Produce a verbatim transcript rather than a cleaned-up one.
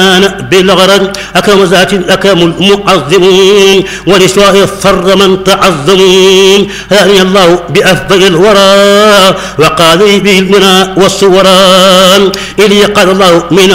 بالغرض أكرم ذات أكرم المعظمين ولسواء الثر من تعظمون هاني الله بأفضل الورى وقال به المنى والصوران إلي قال الله من